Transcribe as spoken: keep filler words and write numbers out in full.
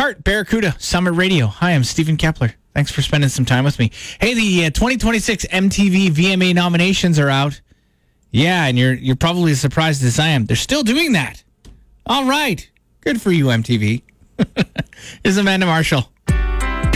Hart, Barracuda, Summit Radio. Hi, I'm Stephen Kepler. Thanks for spending some time with me. Hey, the uh, twenty twenty-six M T V V M A nominations are out. Yeah, and you're you're probably as surprised as I am. They're still doing that. All right. Good for you, M T V. Here's Amanda Marshall.